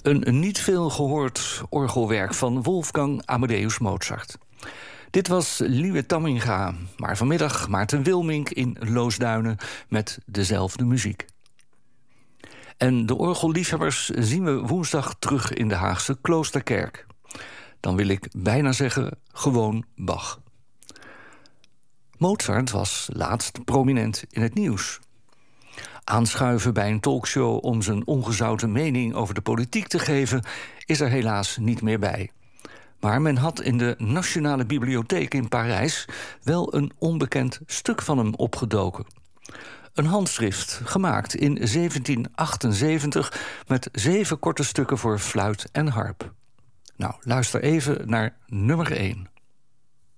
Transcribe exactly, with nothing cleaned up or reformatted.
Een niet veel gehoord orgelwerk van Wolfgang Amadeus Mozart. Dit was Liewe Tamminga, maar vanmiddag Maarten Wilmink in Loosduinen met dezelfde muziek. En de orgelliefhebbers zien we woensdag terug in de Haagse Kloosterkerk. Dan wil ik bijna zeggen, gewoon Bach. Mozart was laatst prominent in het nieuws. Aanschuiven bij een talkshow om zijn ongezouten mening over de politiek te geven is er helaas niet meer bij. Maar men had in de Nationale Bibliotheek in Parijs wel een onbekend stuk van hem opgedoken. Een handschrift, gemaakt in zeventien achtenzeventig met zeven korte stukken voor fluit en harp. Nou, luister even naar nummer één.